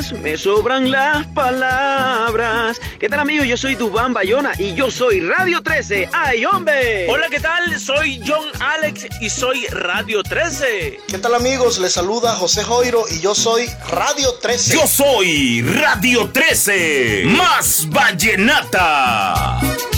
más me sobran las palabras. ¿Qué tal, amigos? Yo soy Dubán Bayona y yo soy Radio 13. ¡Ay, hombre! Hola, ¿qué tal? Soy John Alex y soy Radio 13. ¿Qué tal, amigos? Les saluda José Joiro y yo soy Radio 13. Yo soy Radio 13. Más vallenata.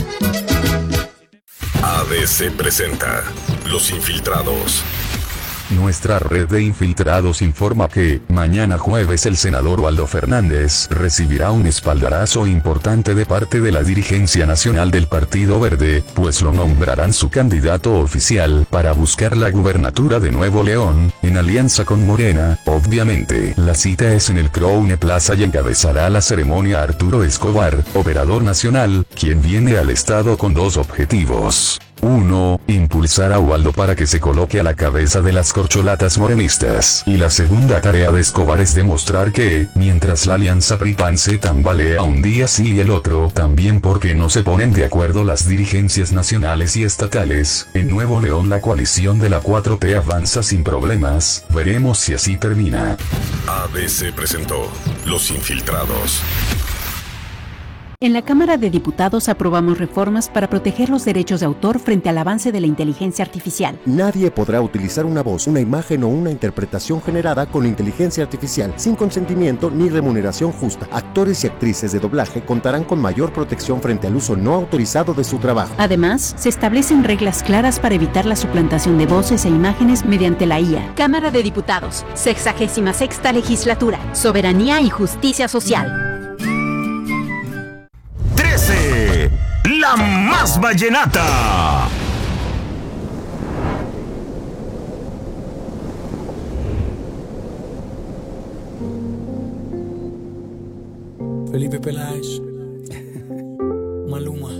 ABC presenta Los Infiltrados. Nuestra red de infiltrados informa que, mañana jueves el senador Waldo Fernández recibirá un espaldarazo importante de parte de la dirigencia nacional del Partido Verde, pues lo nombrarán su candidato oficial para buscar la gubernatura de Nuevo León, en alianza con Morena. Obviamente, la cita es en el Crowne Plaza y encabezará la ceremonia Arturo Escobar, operador nacional, quien viene al estado con dos objetivos. 1. Impulsar a Waldo para que se coloque a la cabeza de las corcholatas morenistas. Y la segunda tarea de Escobar es demostrar que, mientras la alianza PRI-PAN se tambalea un día sí y el otro también porque no se ponen de acuerdo las dirigencias nacionales y estatales, en Nuevo León la coalición de la 4T avanza sin problemas. Veremos si así termina. ABC presentó Los Infiltrados. En la Cámara de Diputados aprobamos reformas para proteger los derechos de autor frente al avance de la inteligencia artificial. Nadie podrá utilizar una voz, una imagen o una interpretación generada con inteligencia artificial sin consentimiento ni remuneración justa. Actores y actrices de doblaje contarán con mayor protección frente al uso no autorizado de su trabajo. Además, se establecen reglas claras para evitar la suplantación de voces e imágenes mediante la IA. Cámara de Diputados, 66ª Legislatura, Soberanía y Justicia Social. La más vallenata. Felipe Peláez, Maluma.